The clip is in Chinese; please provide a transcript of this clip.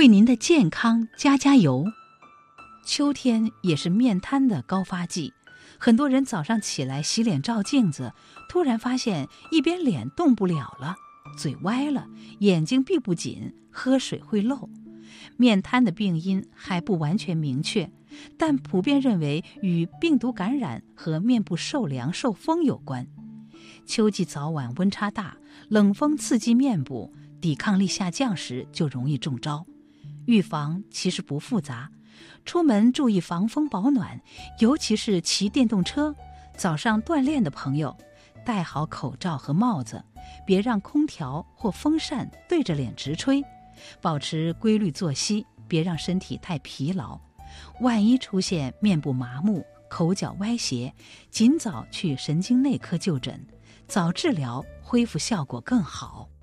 为您的健康加加油。秋天也是面瘫的高发季，很多人早上起来洗脸照镜子，突然发现一边脸动不了了，嘴歪了，眼睛闭不紧，喝水会漏。面瘫的病因还不完全明确，但普遍认为与病毒感染和面部受凉受风有关。秋季早晚温差大，冷风刺激面部，抵抗力下降时就容易中招。预防其实不复杂，出门注意防风保暖，尤其是骑电动车、早上锻炼的朋友，戴好口罩和帽子，别让空调或风扇对着脸直吹，保持规律作息，别让身体太疲劳。万一出现面部麻木、口角歪斜，尽早去神经内科就诊，早治疗恢复效果更好。